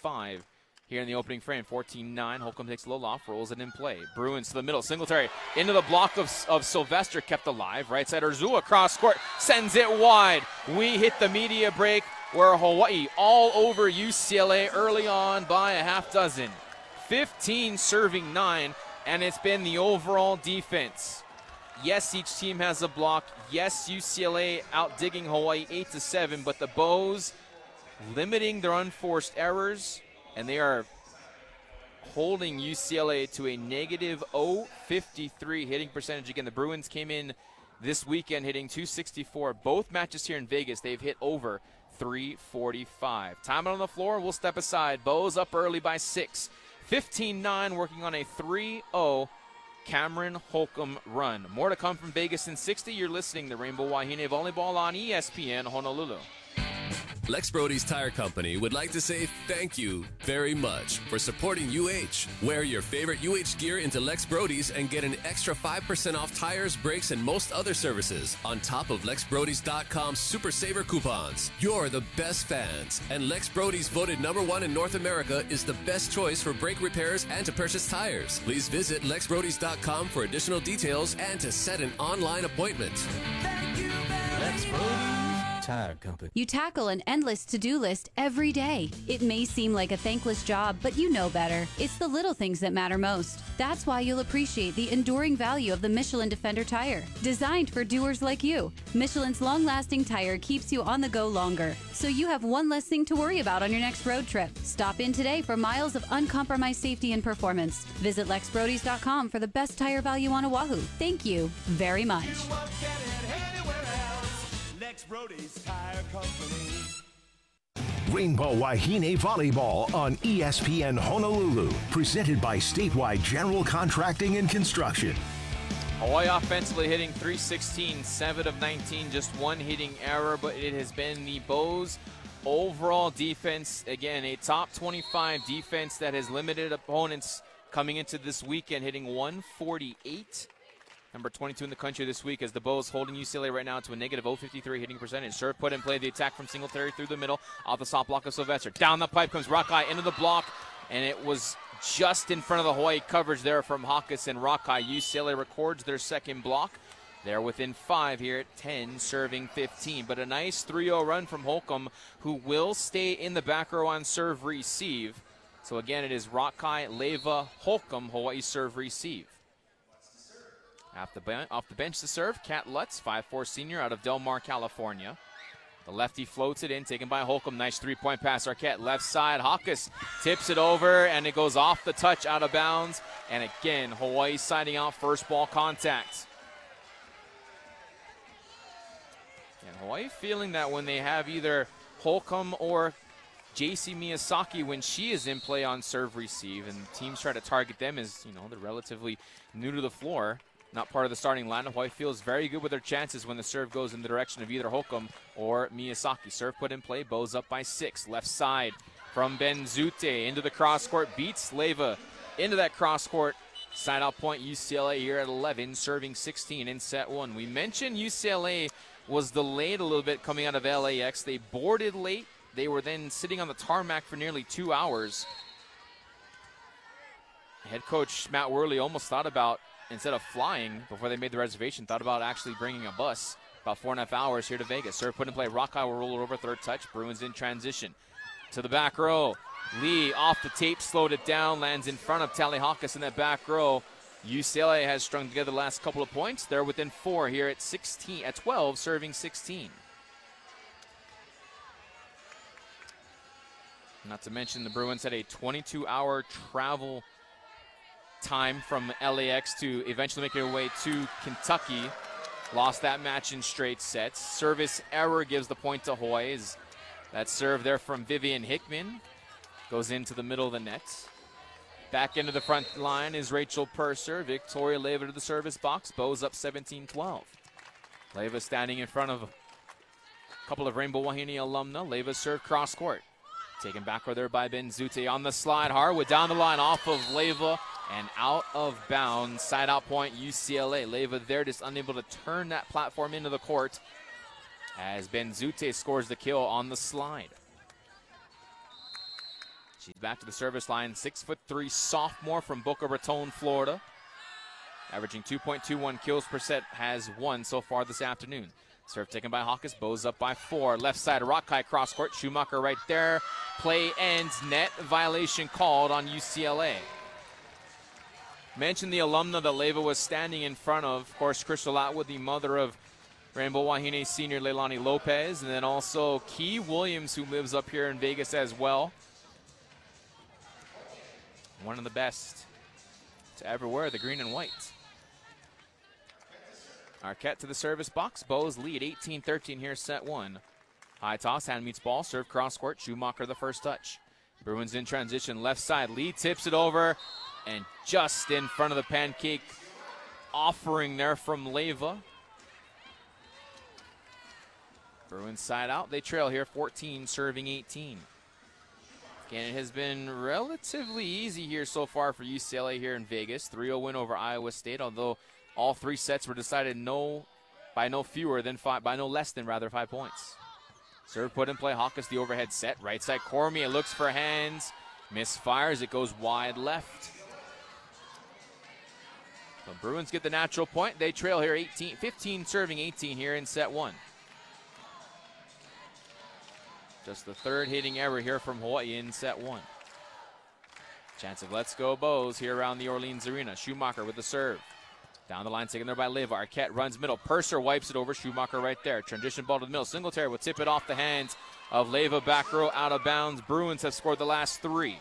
5 here in the opening frame. 14-9. Holcomb takes a little off, rolls it in play. Bruins to the middle. Singletary into the block of Sylvester, kept alive. Right side, Urzua cross court, sends it wide. We hit the media break where Hawaii all over UCLA early on by a half dozen. 15 serving 9, and it's been the overall defense. Yes, each team has a block. Yes, UCLA outdigging Hawaii 8-7, but the Bows limiting their unforced errors, and they are holding UCLA to a negative .053 hitting percentage. Again, the Bruins came in this weekend hitting .264. Both matches here in Vegas, they've hit over .345. Time on the floor, we'll step aside. Bows up early by 6. 15-9, working on a 3-0 Cameron Holcomb run. More to come from Vegas in 60. You're listening to Rainbow Wahine Volleyball on ESPN Honolulu. Lex Brody's Tire Company would like to say thank you very much for supporting UH. Wear your favorite UH gear into Lex Brody's and get an extra 5% off tires, brakes, and most other services on top of LexBrodys.com Super Saver coupons. You're the best fans, and Lex Brody's voted #1 in North America is the best choice for brake repairs and to purchase tires. Please visit LexBrodys.com for additional details and to set an online appointment. Thank you very Lex Brody's Tire Company. You tackle an endless to-do list every day. It may seem like a thankless job, but you know better. It's the little things that matter most. That's why you'll appreciate the enduring value of the Michelin Defender tire. Designed for doers like you, Michelin's long-lasting tire keeps you on the go longer, so you have one less thing to worry about on your next road trip. Stop in today for miles of uncompromised safety and performance. Visit LexBrodys.com for the best tire value on Oahu. Thank you very much. Lex Brody's Tire Company. Rainbow Wahine Volleyball on ESPN Honolulu. Presented by Statewide General Contracting and Construction. Hawaii offensively hitting .316, 7 of 19, just one hitting error, but it has been the Bows' overall defense. Again, a top 25 defense that has limited opponents coming into this weekend, hitting .148. Number 22 in the country this week, as the Bows holding UCLA right now to a negative .053 hitting percentage. Serve put in play, the attack from Singletary through the middle, off the soft block of Sylvester. Down the pipe comes Rakai into the block, and it was just in front of the Hawaii coverage there from Hawkes and Rakai. UCLA records their second block. They're within 5 here at 10, serving 15. But a nice 3-0 run from Holcomb, who will stay in the back row on serve receive. So again, it is Rakai, Leva, Holcomb, Hawaii serve receive. Off the bench to serve, Kat Lutz, 5'4" senior out of Del Mar, California. The lefty floats it in, taken by Holcomb. Nice three-point pass, Arquette. Left side, Hawkes tips it over, and it goes off the touch, out of bounds. And again, Hawaii siding out first ball contact. And Hawaii feeling that when they have either Holcomb or JC Miyazaki when she is in play on serve receive, and teams try to target them as, they're relatively new to the floor. Not part of the starting lineup. Hawaii feels very good with their chances when the serve goes in the direction of either Holcomb or Miyazaki. Serve put in play. Bows up by 6. Left side from Benzute into the cross court. Beats Leva into that cross court. Side out point UCLA here at 11, serving 16 in set 1. We mentioned UCLA was delayed a little bit coming out of LAX. They boarded late. They were then sitting on the tarmac for nearly 2 hours. Head coach Matt Worley almost thought about, instead of flying before they made the reservation, thought about actually bringing a bus. About 4.5 hours here to Vegas. Serve put in play. Rakai will roll it over, third touch. Bruins in transition. To the back row. Lee off the tape, slowed it down, lands in front of Tally Hawkes in that back row. UCLA has strung together the last couple of points. They're within 4 here at 12, serving 16. Not to mention the Bruins had a 22-hour travel time from LAX to eventually make their way to Kentucky. Lost that match in straight sets. Service error gives the point to Hawaii. That serve there from Vivian Hickman goes into the middle of the net. Back into the front line is Rachel Purser. Victoria Leva to the service box. Bows up 17-12. Leva standing in front of a couple of Rainbow Wahine alumna. Leva serve cross court. Taken backward there by Benzute on the slide. Harwood down the line off of Leva and out of bounds. Side out point UCLA. Leva there just unable to turn that platform into the court as Benzute scores the kill on the slide. She's back to the service line. 6'3" sophomore from Boca Raton, Florida. Averaging 2.21 kills per set, has one so far this afternoon. Serve taken by Hawkins. Bows up by 4. Left side, Rockeye cross court. Schumacher right there. Play ends. Net violation called on UCLA. Mentioned the alumna that Leyva was standing in front of. Of course, Crystal Atwood, the mother of Rainbow Wahine senior Leilani Lopez. And then also Key Williams, who lives up here in Vegas as well. One of the best to ever wear the green and white. Arquette to the service box. Bows lead 18-13 here, set 1. High toss, hand meets ball, serve cross court. Schumacher the first touch. Bruins in transition, left side. Lee tips it over, and just in front of the pancake offering there from Leyva. Bruins side out. They trail here, 14 serving 18. Again, it has been relatively easy here so far for UCLA here in Vegas. 3-0 win over Iowa State, although all 3 sets were decided by no less than 5 points. Serve put in play. Hawkins the overhead set. Right side Cormier looks for hands. Misfires. It goes wide left. The Bruins get the natural point. They trail here 15 serving 18 here in set 1. Just the 3rd hitting error here from Hawaii in set 1. Chance of let's go Bows here around the Orleans Arena. Schumacher with the serve. Down the line, taken there by Leyva. Arquette runs middle. Purser wipes it over. Schumacher right there. Transition ball to the middle. Singletary will tip it off the hands of Leyva. Back row out of bounds. Bruins have scored the last 3.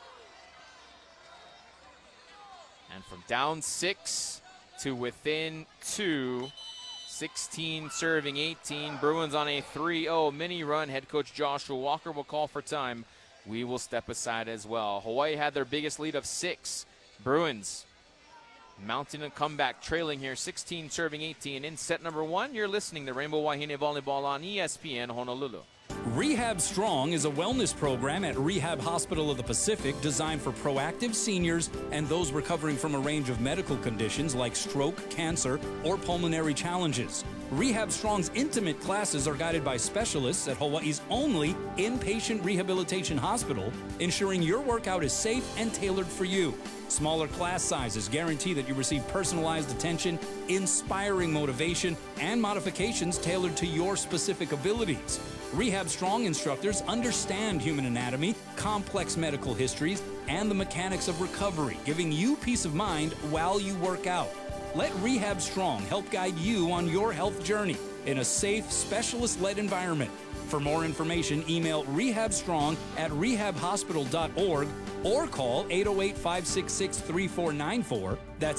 And from down 6 to within 2, 16 serving 18. Bruins on a 3-0 mini run. Head coach Joshua Walker will call for time. We will step aside as well. Hawaii had their biggest lead of 6. Bruins mounting a comeback, trailing here 16 serving 18. In set number 1, you're listening to Rainbow Wahine Volleyball on ESPN Honolulu. Rehab Strong is a wellness program at Rehab Hospital of the Pacific designed for proactive seniors and those recovering from a range of medical conditions like stroke, cancer, or pulmonary challenges. Rehab Strong's intimate classes are guided by specialists at Hawaii's only inpatient rehabilitation hospital, ensuring your workout is safe and tailored for you. Smaller class sizes guarantee that you receive personalized attention, inspiring motivation, and modifications tailored to your specific abilities. Rehab Strong instructors understand human anatomy, complex medical histories, and the mechanics of recovery, giving you peace of mind while you work out. Let Rehab Strong help guide you on your health journey in a safe, specialist-led environment. For more information, email rehabstrong@rehabhospital.org or call 808-566-3494. That's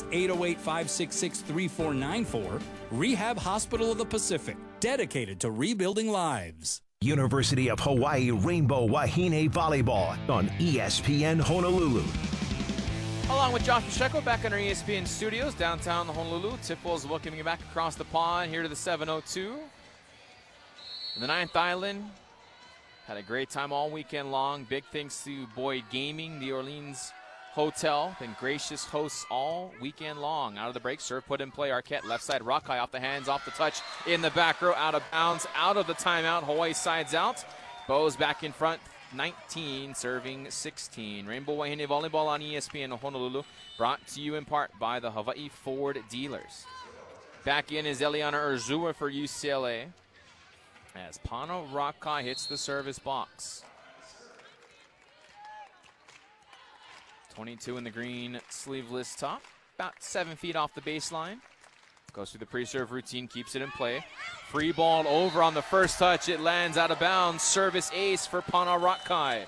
808-566-3494. Rehab Hospital of the Pacific, dedicated to rebuilding lives. University of Hawaii Rainbow Wahine Volleyball on ESPN Honolulu. Along with Josh Pacheco back in our ESPN studios downtown Honolulu. Tiffles welcoming you back across the pond here to the 702. In the 9th Island, had a great time all weekend long. Big thanks to Boyd Gaming, the Orleans Hotel. Been gracious hosts all weekend long. Out of the break, serve put in play. Arquette left side, Rockeye off the hands, off the touch, in the back row, out of bounds, out of the timeout. Hawaii sides out. Bows back in front, 19 serving 16. Rainbow Wahine Volleyball on ESPN Honolulu, brought to you in part by the Hawaii Ford dealers. Back in is Eliana Urzua for UCLA, as Pana Rockeye hits the service box. 22 in the green sleeveless top, about 7 feet off the baseline. Goes through the pre-serve routine, keeps it in play. Free ball over on the first touch. It lands out of bounds. Service ace for Pana Rockeye.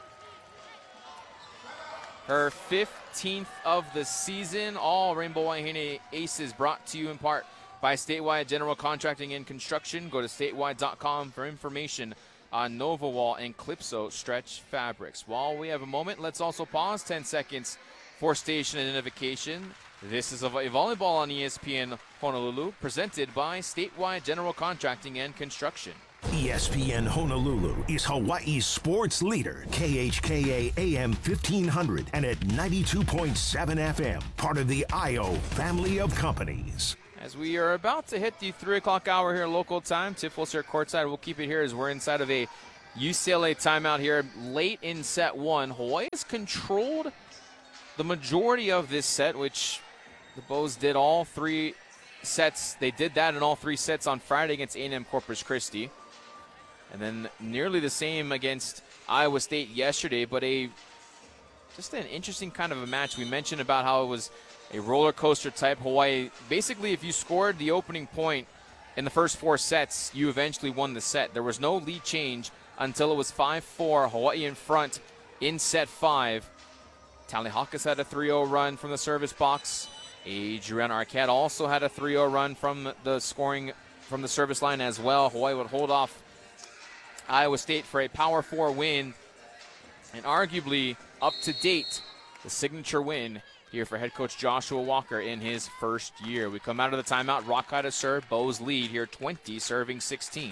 Her 15th of the season. All Rainbow Wahine aces brought to you in part by Statewide General Contracting and Construction. Go to statewide.com for information on Nova Wall and Clipso stretch fabrics. While we have a moment, let's also pause 10 seconds for station identification. This is Hawaii Volleyball on ESPN Honolulu, presented by Statewide General Contracting and Construction. ESPN Honolulu is Hawaii's sports leader. KHKA AM 1500 and at 92.7 FM, part of the IO family of companies. As we are about to hit the 3 o'clock hour here local time, Tiffles here courtside. We'll keep it here as we're inside of a UCLA timeout here late in set one. Hawaii has controlled the majority of this set, which the Bows did all 3 sets. They did that in all 3 sets on Friday against A&M Corpus Christi. And then nearly the same against Iowa State yesterday, but just an interesting kind of a match. We mentioned about how it was a roller coaster type. Hawaii, basically if you scored the opening point in the first 4 sets, you eventually won the set. There was no lead change until it was 5-4, Hawaii in front in set 5. Tally Hawkins had a 3-0 run from the service box. Adrian Arquette also had a 3-0 run from the scoring from the service line as well. Hawaii would hold off Iowa State for a Power 4 win, and arguably up to date, the signature win here for head coach Joshua Walker in his first year. We come out of the timeout, Rockeye to serve. Bows lead here 20, serving 16.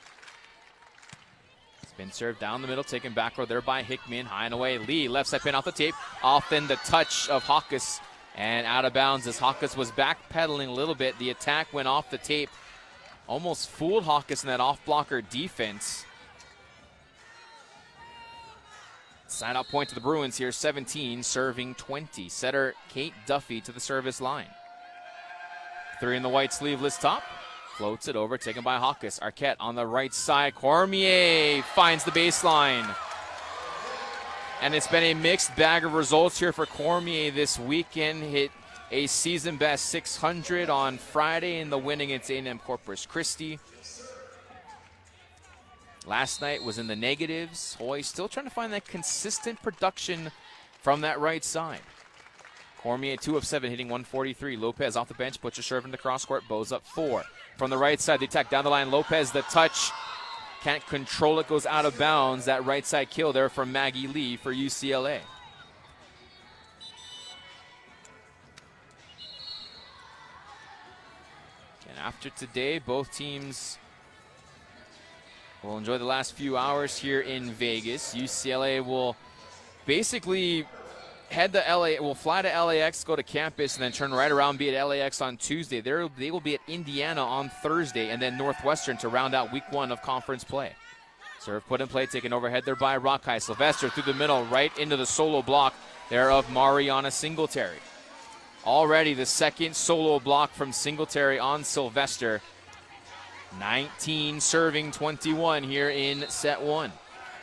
Spin serve down the middle, taken back row there by Hickman. High and away, Lee, left side pin off the tape. Often the touch of Hawkins and out of bounds as Hawkins was backpedaling a little bit. The attack went off the tape. Almost fooled Hawkins in that off-blocker defense. Side out point to the Bruins here, 17, serving 20. Setter Kate Duffy to the service line. 3 in the white sleeveless top. Floats it over, taken by Hawkins. Arquette on the right side. Cormier finds the baseline. And it's been a mixed bag of results here for Cormier this weekend. Hit a season-best 600 on Friday in the win against A&M Corpus Christi. Last night was in the negatives. Hawaii still trying to find that consistent production from that right side. Cormier 2 of 7, hitting 143. Lopez off the bench, Butcher serving the cross court. Bows up 4. From the right side, the attack down the line. Lopez, the touch. Can't control it, goes out of bounds. That right side kill there from Maggie Lee for UCLA. And after today, both teams will enjoy the last few hours here in Vegas. UCLA will basically head to LA, will fly to LAX, go to campus, and then turn right around, be at LAX on Tuesday. They will be at Indiana on Thursday, and then Northwestern to round out week 1 of conference play. Serve put in play, taken overhead there by Rockeye. Sylvester through the middle, right into the solo block there of Mariana Singletary. Already the second solo block from Singletary on Sylvester. 19 serving 21 here in set 1.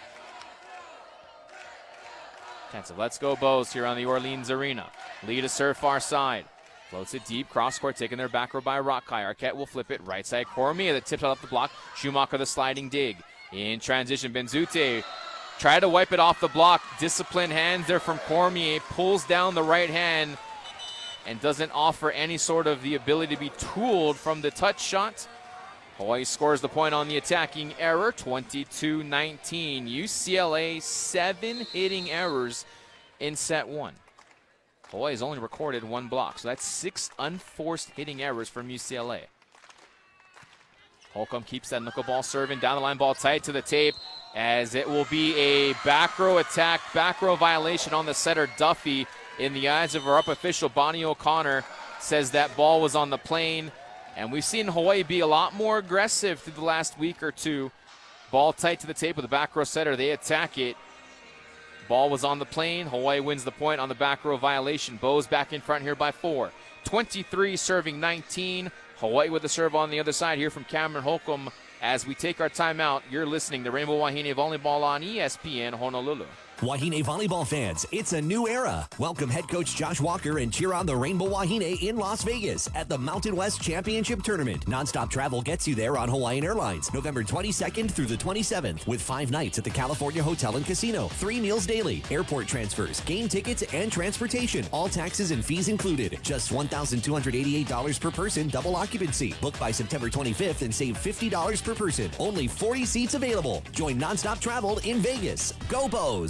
Let's go Bows here on the Orleans Arena. Lee to serve far side. Floats it deep, cross court, taken there back row by Rockeye. Arquette will flip it, right side Cormier that tips out up the block. Schumacher the sliding dig. In transition, Benzute tried to wipe it off the block. Disciplined hands there from Cormier. Pulls down the right hand and doesn't offer any sort of the ability to be tooled from the touch shot. Hawaii scores the point on the attacking error, 22-19. UCLA 7 hitting errors in set 1. Hawaii has only recorded 1 block, so that's 6 unforced hitting errors from UCLA. Holcomb keeps that knuckleball serving, down the line ball tight to the tape, as it will be a back row attack, back row violation on the setter Duffy. In the eyes of our up official, Bonnie O'Connor says that ball was on the plane. And we've seen Hawaii be a lot more aggressive through the last week or two. Ball tight to the tape with the back row setter. They attack it. Ball was on the plane. Hawaii wins the point on the back row violation. Bows back in front here by 4. 23 serving 19. Hawaii with the serve on the other side here from Cameron Holcomb. As we take our timeout, you're listening to Rainbow Wahine Volleyball on ESPN Honolulu. Wahine volleyball fans, it's a new era. Welcome head coach Josh Walker and cheer on the Rainbow Wahine in Las Vegas at the Mountain West Championship Tournament. Nonstop travel gets you there on Hawaiian Airlines, November 22nd through the 27th, with 5 nights at the California Hotel and Casino, 3 meals daily, airport transfers, game tickets, and transportation. All taxes and fees included. Just $1,288 per person, double occupancy. Book by September 25th and save $50 per person. Only 40 seats available. Join Nonstop Travel in Vegas. Go Bows!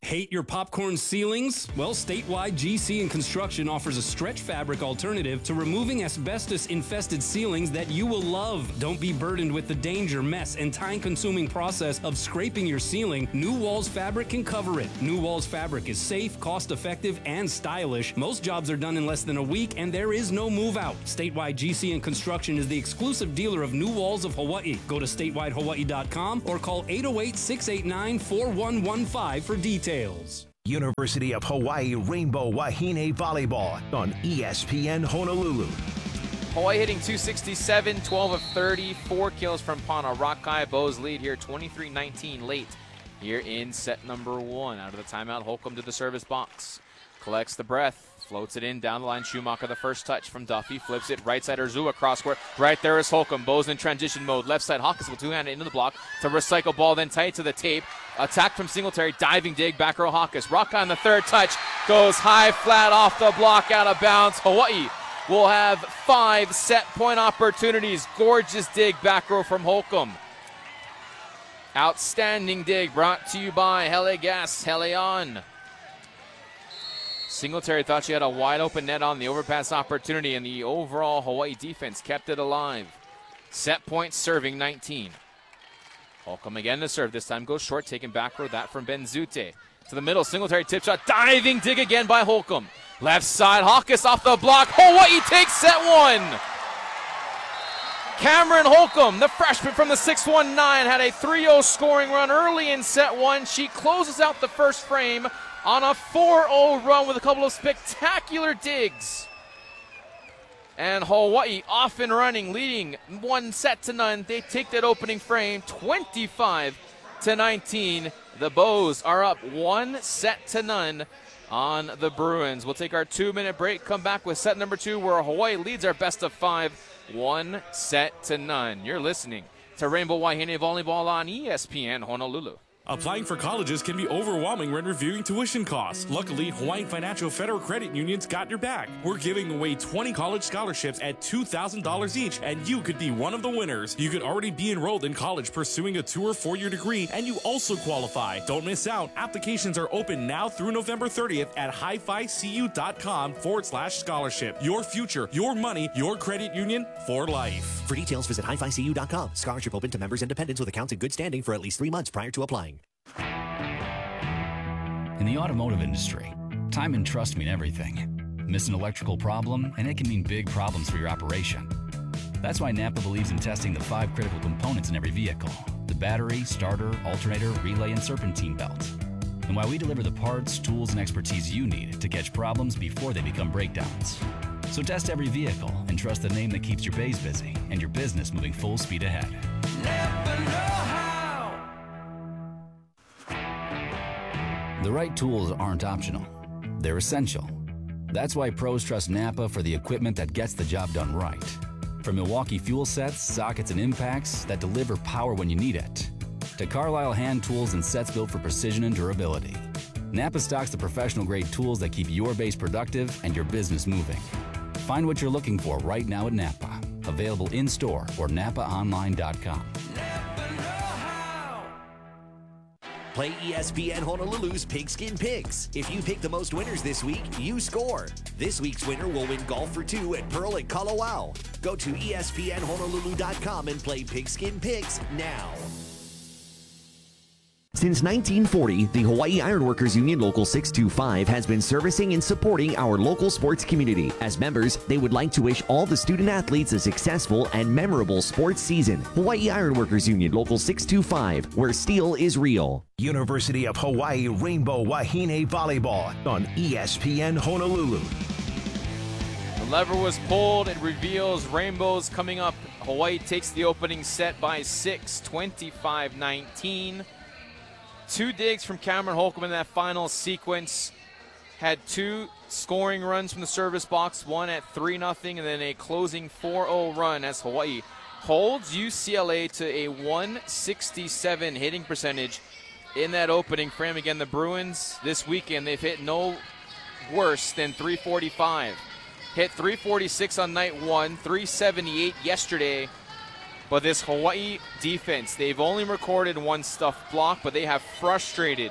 Hate your popcorn ceilings? Well, Statewide GC and Construction offers a stretch fabric alternative to removing asbestos-infested ceilings that you will love. Don't be burdened with the danger, mess, and time-consuming process of scraping your ceiling. New Walls Fabric can cover it. New Walls Fabric is safe, cost-effective, and stylish. Most jobs are done in less than a week, and there is no move-out. Statewide GC and Construction is the exclusive dealer of New Walls of Hawaii. Go to statewide.hawaii.com or call 808-689-4115 for details. University of Hawaii Rainbow Wahine Volleyball on ESPN Honolulu. Hawaii hitting 267, 12 of 30, 4 kills from Pana Rakai. Bows lead here 23-19 late here in set number 1. Out of the timeout, Holcomb to the service box. Collects the breath. Floats it in, down the line, Schumacher, the first touch from Duffy, flips it, right side, Urzua, cross court, right there is Holcomb, Bows in transition mode, left side, Hawkins will two-hand it into the block, to recycle ball, then tight to the tape, attack from Singletary, diving dig, back row Hawkins, Rock on the third touch, goes high, flat, off the block, out of bounds. Hawaii will have 5 set point opportunities. Gorgeous dig, back row from Holcomb. Outstanding dig, brought to you by Hele Gas, Hele On. Singletary thought she had a wide open net on the overpass opportunity, and the overall Hawaii defense kept it alive. Set point serving 19. Holcomb again to serve. This time goes short, taken back row, that from Benzute. To the middle, Singletary tip shot, diving dig again by Holcomb. Left side, Hawkins off the block. Hawaii takes set 1. Cameron Holcomb, the freshman from the 619, had a 3-0 scoring run early in set 1. She closes out the first frame on a 4-0 run with a couple of spectacular digs. And Hawaii off and running, leading 1-0. They take that opening frame 25-19. The Bows are up 1-0 on the Bruins. We'll take our 2-minute break, come back with set number 2 where Hawaii leads our best of 5, 1-0. You're listening to Rainbow Wahine Volleyball on ESPN Honolulu. Applying for colleges can be overwhelming when reviewing tuition costs. Luckily, Hawaiian Financial Federal Credit Union's got your back. We're giving away 20 college scholarships at $2,000 each, and you could be one of the winners. You could already be enrolled in college pursuing a 2- or 4-year degree, and you also qualify. Don't miss out. Applications are open now through November 30th at hificu.com/scholarship. Your future, your money, your credit union for life. For details, visit hificu.com. Scholarship open to members and dependents with accounts in good standing for at least 3 months prior to applying. In the automotive industry, time and trust mean everything. Miss an electrical problem, and it can mean big problems for your operation. That's why Napa believes in testing the 5 critical components in every vehicle: the battery, starter, alternator, relay, and serpentine belt. And why we deliver the parts, tools, and expertise you need to catch problems before they become breakdowns. So test every vehicle and trust the name that keeps your bays busy and your business moving full speed ahead. Napa know-how. The right tools aren't optional. They're essential. That's why pros trust Napa for the equipment that gets the job done right. From Milwaukee fuel sets, sockets, and impacts that deliver power when you need it, to Carlisle hand tools and sets built for precision and durability. Napa stocks the professional-grade tools that keep your base productive and your business moving. Find what you're looking for right now at Napa. Available in-store or napaonline.com. Play ESPN Honolulu's Pigskin Picks. If you pick the most winners this week, you score. This week's winner will win golf for 2 at Pearl at Kalawao. Go to ESPNHonolulu.com and play Pigskin Picks now. Since 1940, the Hawaii Ironworkers Union Local 625 has been servicing and supporting our local sports community. As members, they would like to wish all the student athletes a successful and memorable sports season. Hawaii Ironworkers Union Local 625, where steel is real. University of Hawaii Rainbow Wahine Volleyball on ESPN Honolulu. The lever was pulled. It reveals Rainbows coming up. Hawaii takes the opening set by 6, 25-19. 2 digs from Cameron Holcomb in that final sequence. Had 2 scoring runs from the service box, one at 3-0, and then a closing 4-0 run as Hawaii holds UCLA to a 167 hitting percentage in that opening frame. Again, the Bruins this weekend, they've hit no worse than 345. Hit 346 on night 1, 378 yesterday. But this Hawaii defense, they've only recorded 1 stuffed block, but they have frustrated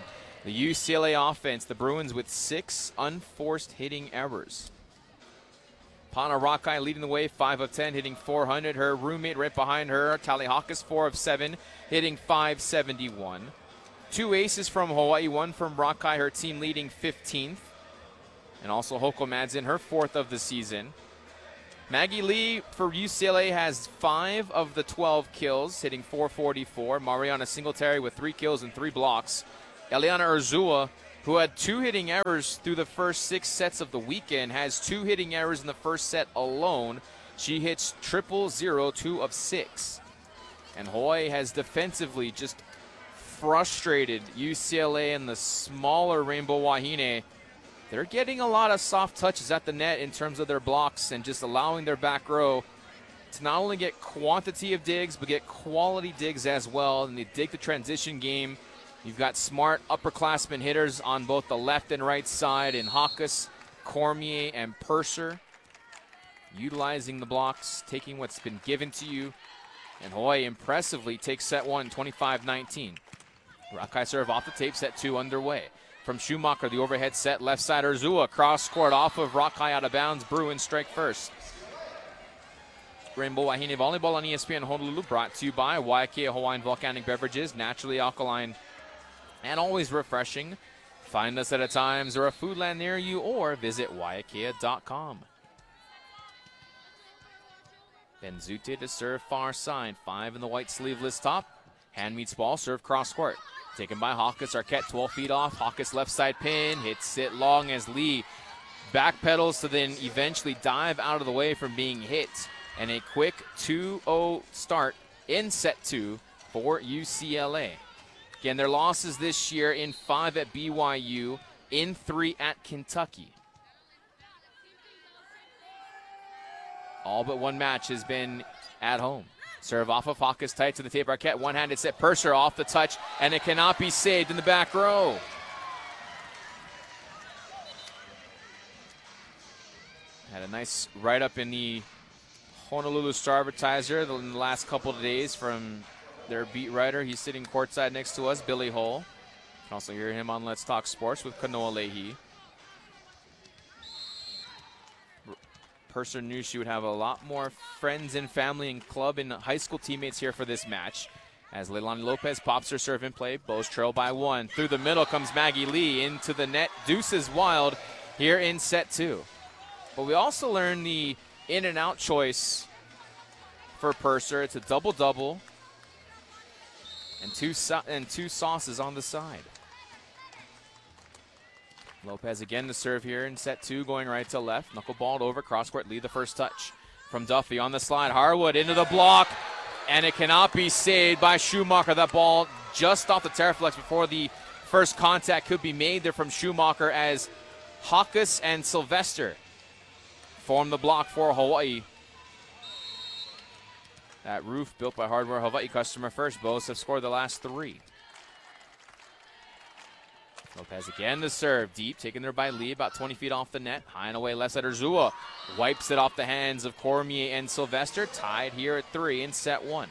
The UCLA offense, the Bruins with 6 unforced hitting errors. Pana Rakai leading the way, 5 of 10, hitting .400. Her roommate right behind her, Tali Hawkes, 4 of 7, hitting .571. 2 aces from Hawaii, 1 from Rakai, her team leading 15th. And also Hoko Madzin, her 4th of the season. Maggie Lee for UCLA has 5 of the 12 kills, hitting .444. Mariana Singletary with 3 kills and 3 blocks. Eliana Urzua, who had 2 hitting errors through the first 6 sets of the weekend, has 2 hitting errors in the first set alone. She hits 000, 2 of 6. And Hawaii has defensively just frustrated UCLA and the smaller Rainbow Wahine. They're getting a lot of soft touches at the net in terms of their blocks and just allowing their back row to not only get quantity of digs, but get quality digs as well. And they dig the transition game. You've got smart upperclassmen hitters on both the left and right side in Hawkes, Cormier, and Purser. Utilizing the blocks, taking what's been given to you. And Hawaii impressively takes set 1, 25-19. Rakai serve off the tape, set 2 underway. From Schumacher, the overhead set, left side Urzua, cross court off of Rakai out of bounds. Bruins strike first. Rainbow Wahine Volleyball on ESPN Honolulu, brought to you by Waiakea Hawaiian Volcanic Beverages, naturally alkaline and always refreshing. Find us at a Times or a Foodland near you, or visit waiakea.com. Benzute to serve far side, 5 in the white sleeveless top. Hand meets ball, serve cross court. Taken by Hawkes, Arquette 12 feet off. Hawkes left side pin, hits it long as Lee backpedals to then eventually dive out of the way from being hit. And a quick 2-0 start in set 2 for UCLA. Again, their losses this year in 5 at BYU, in 3 at Kentucky. All but one match has been at home. Serve off of Hawkes, tight to the tape. Arquette, one-handed set. Purser off the touch, and it cannot be saved in the back row. Had a nice write-up in the Honolulu Star Advertiser in the last couple of days from their beat writer. He's sitting courtside next to us, Billy Hull. You can also hear him on Let's Talk Sports with Kanoa Leahy. Purser knew she would have a lot more friends and family and club and high school teammates here for this match. As Leilani Lopez pops her serve in play, Bows trail by 1. Through the middle comes Maggie Lee into the net. Deuces wild here in set 2. But we also learned the in and out choice for Purser. It's a double-double and two sauces on the side. Lopez again to serve here in set 2, going right to left. Knuckleballed over, cross-court lead the first touch. From Duffy on the slide, Harwood into the block, and it cannot be saved by Schumacher. That ball just off the Terraflex before the first contact could be made there from Schumacher, as Hawkes and Sylvester form the block for Hawaii. That roof built by Hardware Hawaii, customer first. Bows have scored the last 3. Lopez again to serve, deep, taken there by Lee, about 20 feet off the net. High and away, left side Urzua wipes it off the hands of Cormier and Sylvester. Tied here at 3 in set 1.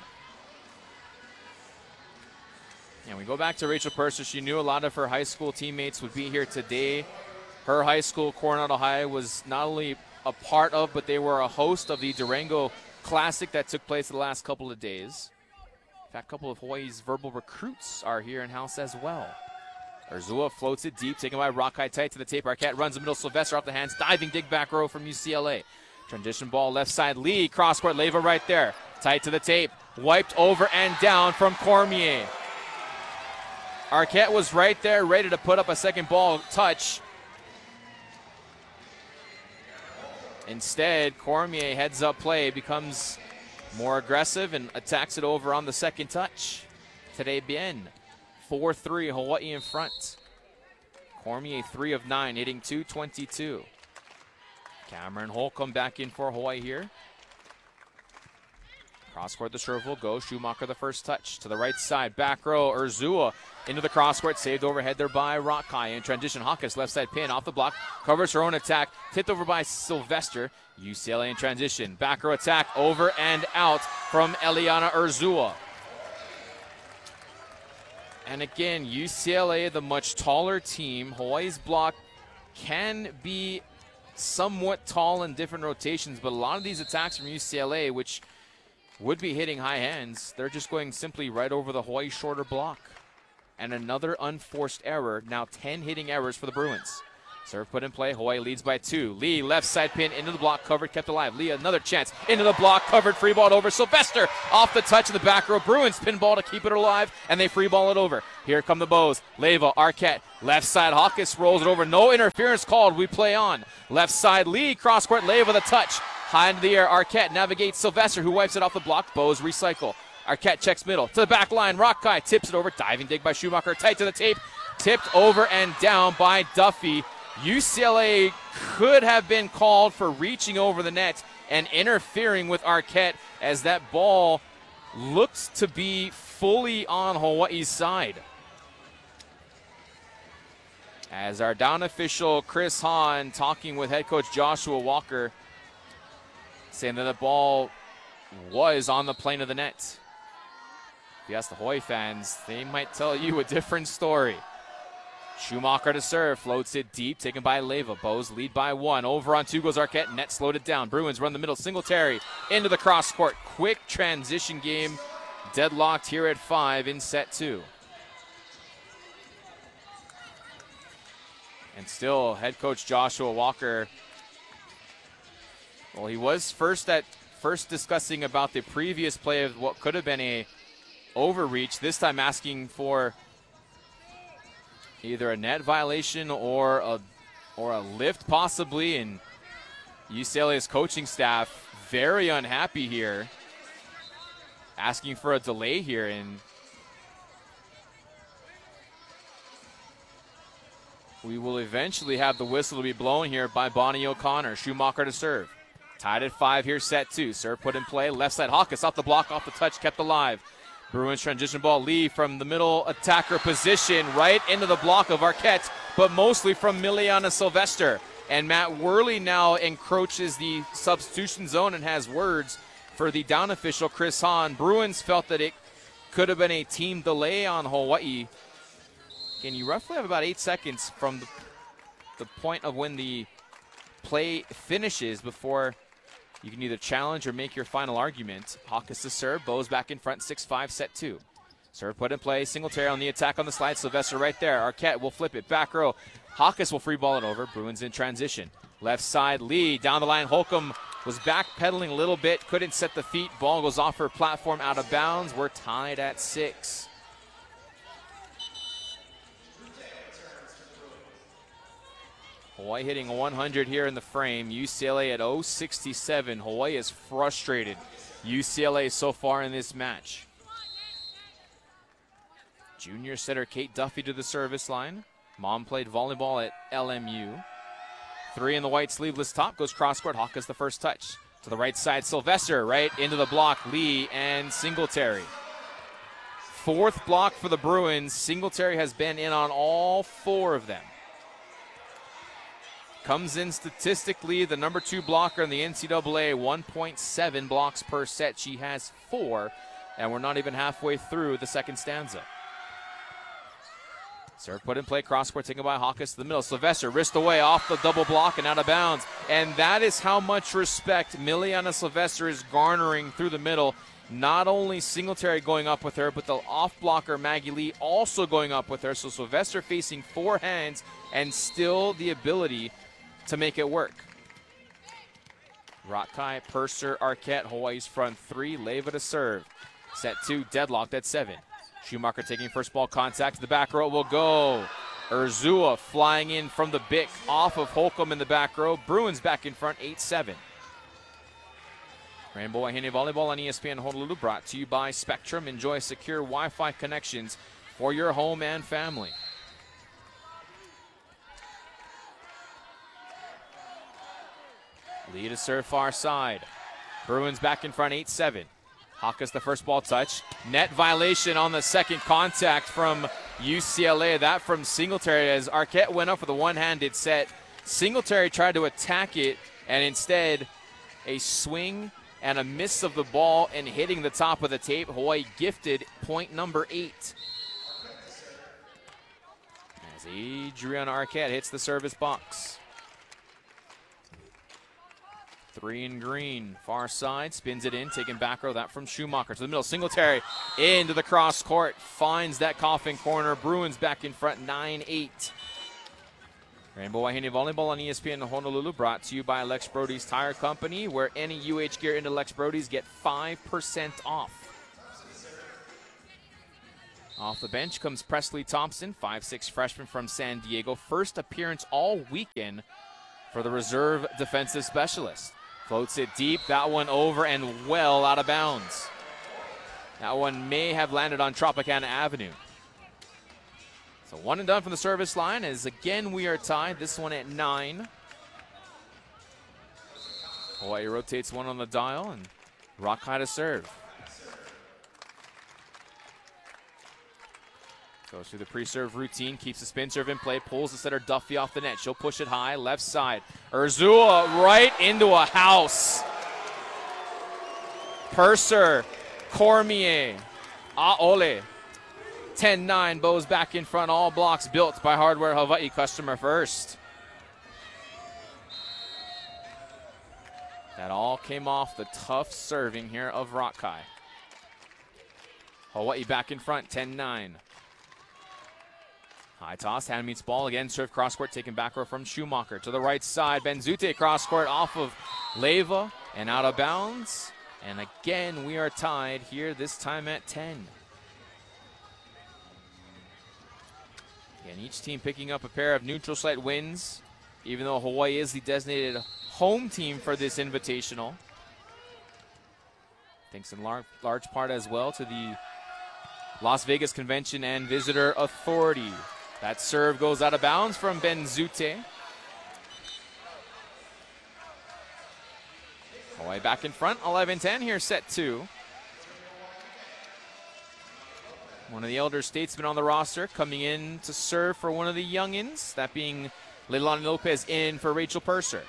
And we go back to Rachel Purser. She knew a lot of her high school teammates would be here today. Her high school, Coronado High, was not only a part of, but they were a host of the Durango Classic that took place the last couple of days. In fact, a couple of Hawaii's verbal recruits are here in house as well. Urzua floats it deep, taken by Rakai, tight to the tape. Arquette runs the middle, Sylvester off the hands, diving dig back row from UCLA. Transition ball left side, Lee, cross-court, Leva right there. Tight to the tape, wiped over and down from Cormier. Arquette was right there, ready to put up a second ball touch. Instead, Cormier heads up play, becomes more aggressive and attacks it over on the second touch. Today, bien. 4-3, Hawaii in front. Cormier 3 of 9, hitting .222. Cameron Holcomb back in for Hawaii here. Cross-court, the serve will go. Schumacher the first touch to the right side. Back row, Urzua into the cross-court. Saved overhead there by Rakai. In transition, Hawkes left side pin off the block. Covers her own attack. Tipped over by Sylvester. UCLA in transition. Back row attack over and out from Eliana Urzua. And again, UCLA, the much taller team. Hawaii's block can be somewhat tall in different rotations, but a lot of these attacks from UCLA, which would be hitting high hands, they're just going simply right over the Hawaii shorter block. And another unforced error. Now 10 hitting errors for the Bruins. Serve put in play. Hawaii leads by 2. Lee, left side pin into the block, covered, kept alive. Lee, another chance into the block, covered, free ball over. Sylvester off the touch in the back row. Bruins pinball to keep it alive, and they free ball it over. Here come the Bows. Leyva, Arquette, left side. Hawkes rolls it over. No interference called. We play on. Left side, Lee, cross court. Leyva, the touch. High into the air. Arquette navigates Sylvester, who wipes it off the block. Bows recycle. Arquette checks middle to the back line. Rockeye tips it over. Diving dig by Schumacher. Tight to the tape. Tipped over and down by Duffy. UCLA could have been called for reaching over the net and interfering with Arquette, as that ball looks to be fully on Hawaii's side. As our down official Chris Hahn talking with head coach Joshua Walker, saying that the ball was on the plane of the net. If you ask the Hawaii fans, they might tell you a different story. Schumacher to serve, floats it deep, taken by Leyva. Bows lead by 1. Over on 2 goes Arquette. Net slowed it down. Bruins run the middle. Singletary into the cross court. Quick transition game. Deadlocked here at 5 in set 2. And still, head coach Joshua Walker, well, he was first discussing about the previous play of what could have been a overreach, this time asking for either a net violation or a lift possibly, and UCLA's coaching staff very unhappy here, asking for a delay here, and we will eventually have the whistle to be blown here by Bonnie O'Connor. Schumacher to serve. Tied at 5 here, set 2. Serve put in play. Left side, Hawkes off the block, off the touch, kept alive. Bruins transition ball. Lee from the middle attacker position right into the block of Arquette, but mostly from Miliana Sylvester. And Matt Worley now encroaches the substitution zone and has words for the down official Chris Hahn. Bruins felt that it could have been a team delay on Hawaii. And you roughly have about 8 seconds from the point of when the play finishes before you can either challenge or make your final argument. Hawkes to serve. Bows back in front, 6-5, set 2. Serve put in play. Singletary on the attack on the slide. Sylvester right there. Arquette will flip it. Back row. Hawkes will free ball it over. Bruins in transition. Left side, Lee. Down the line, Holcomb was backpedaling a little bit. Couldn't set the feet. Ball goes off her platform, out of bounds. We're tied at 6. Hawaii hitting 100 here in the frame. UCLA at 0-67. Hawaii is frustrated. UCLA so far in this match. Junior setter Kate Duffy to the service line. Mom played volleyball at LMU. 3 in the white sleeveless top. Goes cross court. Hawkes the first touch. To the right side, Sylvester right into the block. Lee and Singletary. 4th block for the Bruins. Singletary has been in on all 4 of them. Comes in statistically the number 2 blocker in the NCAA, 1.7 blocks per set. She has 4, and we're not even halfway through the second stanza. Serve put in play, cross court taken by Hawkes to the middle. Sylvester wrist away off the double block and out of bounds. And that is how much respect Miliana Sylvester is garnering through the middle. Not only Singletary going up with her, but the off blocker Maggie Lee also going up with her. So Sylvester facing 4 hands and still the ability to make it work. Rockeye, Purser, Arquette, Hawaii's front 3. Leyva to serve. Set 2, deadlocked at 7. Schumacher taking first ball contact. To the back row will go. Urzua flying in from the Bic off of Holcomb in the back row. Bruins back in front, 8-7. Rainbow Wahine Volleyball on ESPN Honolulu, brought to you by Spectrum. Enjoy secure Wi-Fi connections for your home and family. Lee to serve far side. Bruins back in front, 8-7. Hawkes the first ball touch. Net violation on the second contact from UCLA. That from Singletary as Arquette went up with a one-handed set. Singletary tried to attack it, and instead a swing and a miss of the ball and hitting the top of the tape. Hawaii gifted point number 8. As Adriana Arquette hits the service box. 3 in green, far side, spins it in, taking back row, that from Schumacher to the middle. Singletary into the cross court, finds that coffin corner. Bruins back in front, 9-8. Rainbow Wahine Volleyball on ESPN Honolulu, brought to you by Lex Brody's Tire Company, where any UH gear into Lex Brody's get 5% off. Off the bench comes Presley Thompson, 5'6" freshman from San Diego. First appearance all weekend for the reserve defensive specialist. Floats it deep, that one over and well out of bounds. That one may have landed on Tropicana Avenue. So 1 and done from the service line, as again we are tied, this one at 9. Hawaii rotates one on the dial, and Rockeye to serve. Goes through the pre-serve routine, keeps the spin serve in play, pulls the setter Duffy off the net. She'll push it high, left side. Urzua right into a house. Purser, Cormier, Aole. 10-9, Bows back in front, all blocks built by Hardware Hawaii, customer first. That all came off the tough serving here of Rockeye. Hawaii back in front, 10-9. High toss, hand meets ball, again serve cross court, taken back row from Schumacher. To the right side, Benzute cross court off of Leyva and out of bounds. And again, we are tied here, this time at 10. Again, each team picking up a pair of neutral site wins, even though Hawaii is the designated home team for this invitational. Thanks in large part as well to the Las Vegas Convention and Visitor Authority. That serve goes out of bounds from Benzute. Hawaii back in front, 11-10 here, set 2. One of the elder statesmen on the roster coming in to serve for one of the youngins, that being Leilani Lopez in for Rachel Purser.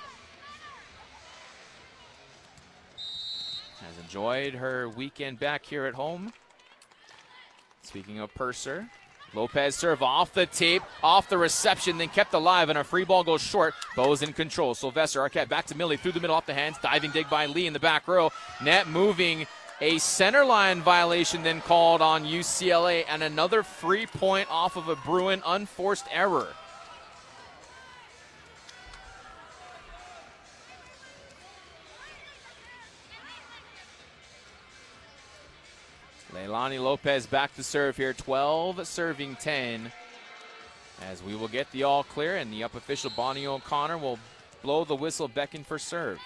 Has enjoyed her weekend back here at home. Speaking of Purser, Lopez serve off the tape, off the reception, then kept alive, and a free ball goes short. Bows in control. Sylvester Arquette back to Millie, through the middle, off the hands, diving dig by Lee in the back row. Net moving, a center line violation then called on UCLA, and another free point off of a Bruin unforced error. Leilani Lopez back to serve here, 12 serving 10. As we will get the all clear, and the up official Bonnie O'Connor will blow the whistle, beckon for serve.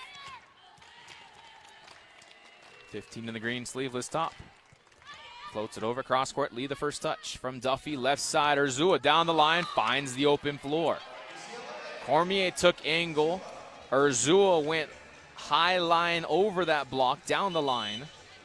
15 in the green sleeveless top. Floats it over cross court, Lee the first touch from Duffy, left side. Urzua down the line, finds the open floor. Cormier took angle. Urzua went high line over that block, down the line.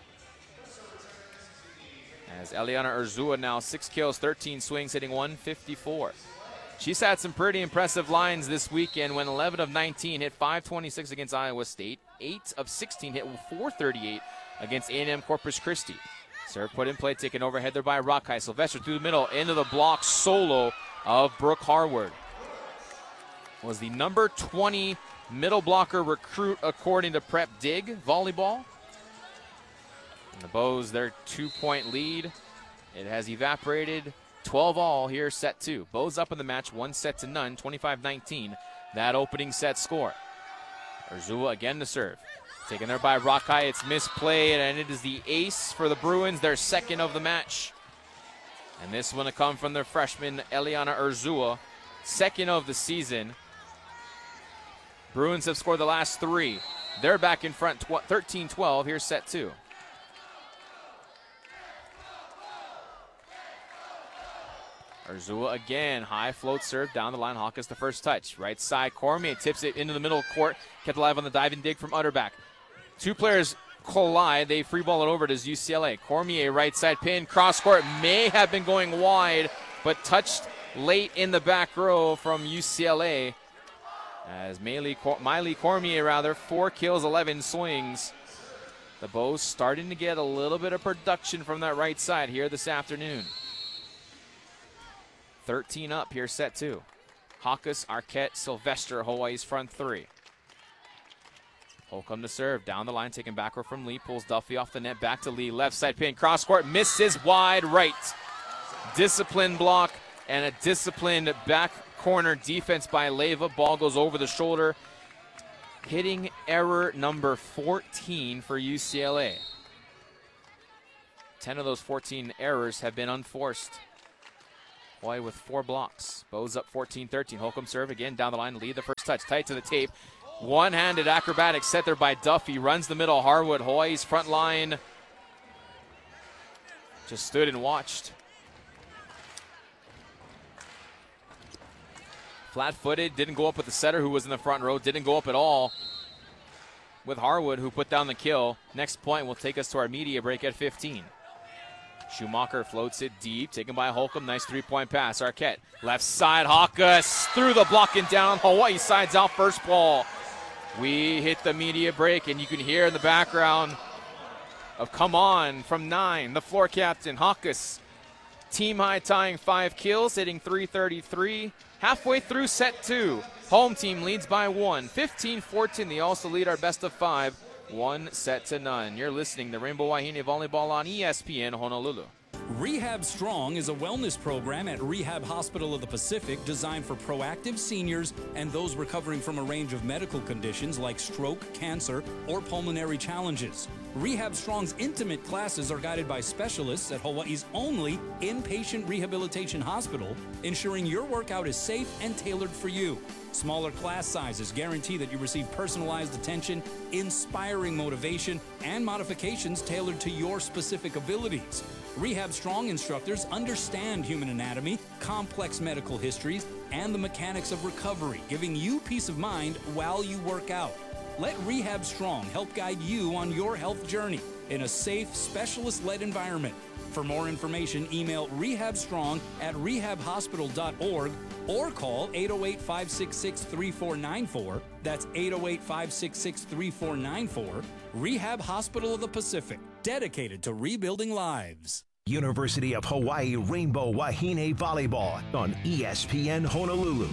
As Eliana Urzua now 6 kills, 13 swings, hitting 154. She's had some pretty impressive lines this weekend when 11 of 19 hit 526 against Iowa State. 8 of 16 hit 438 against A&M Corpus Christi. Serve put in play, taken overhead there by Rockeye. Sylvester through the middle, into the block solo of Brooke Harward. Was the number 20 middle blocker recruit according to Prep Dig Volleyball. And the Bows, their 2-point lead, it has evaporated. 12 all here, set 2. Bows up in the match, 1-0, 25-19. That opening set score. Urzua again to serve. Taken there by Rockeye, it's misplayed, and it is the ace for the Bruins, their second of the match. And this one to come from their freshman, Eliana Urzua, second of the season. Bruins have scored the last 3. They're back in front, 13-12, here's set 2. Urzua again, high float serve down the line. Hawkins the first touch. Right side, Cormier tips it into the middle court. Kept alive on the dive and dig from Utterback. 2 players collide. They free ball it over to UCLA. Cormier right side pin. Cross court may have been going wide, but touched late in the back row from UCLA. As Miley Cormier, 4 kills, 11 swings. The Bows starting to get a little bit of production from that right side here this afternoon. 13 up here, set 2. Hawkus, Arquette, Sylvester, Hawaii's front 3. Holcomb to serve, down the line, taken backward from Lee, pulls Duffy off the net, back to Lee, left side pin, cross court, misses wide right. Disciplined block and a disciplined back corner defense by Leyva. Ball goes over the shoulder. Hitting error number 14 for UCLA. 10 of those 14 errors have been unforced. Hawaii with 4 blocks. Bows up 14-13. Holcomb serve again down the line. Lead the first touch. Tight to the tape. One-handed acrobatic set there by Duffy. Runs the middle. Harwood, Hawaii's front line, just stood and watched. Flat-footed, didn't go up with the setter who was in the front row, didn't go up at all with Harwood, who put down the kill. Next point will take us to our media break at 15. Schumacher floats it deep, taken by Holcomb. Nice three-point pass. Arquette, left side, Hawkus through the block and down. Hawaii sides out first ball. We hit the media break, and you can hear in the background of "Come On" from 9, the floor captain, Hawkus. Team high tying 5 kills, hitting .333. Halfway through set 2. Home team leads by 1. 15-14. They also lead our best of 5. 1-0. You're listening to Rainbow Wahine Volleyball on ESPN Honolulu. Rehab Strong is a wellness program at Rehab Hospital of the Pacific designed for proactive seniors and those recovering from a range of medical conditions like stroke, cancer, or pulmonary challenges. Rehab Strong's intimate classes are guided by specialists at Hawaii's only inpatient rehabilitation hospital, ensuring your workout is safe and tailored for you. Smaller class sizes guarantee that you receive personalized attention, inspiring motivation, and modifications tailored to your specific abilities. Rehab Strong instructors understand human anatomy, complex medical histories, and the mechanics of recovery, giving you peace of mind while you work out. Let Rehab Strong help guide you on your health journey in a safe, specialist-led environment. For more information, email rehabstrong@rehabhospital.org or call 808-566-3494. That's 808-566-3494. Rehab Hospital of the Pacific, dedicated to rebuilding lives. University of Hawaii Rainbow Wahine Volleyball on ESPN Honolulu.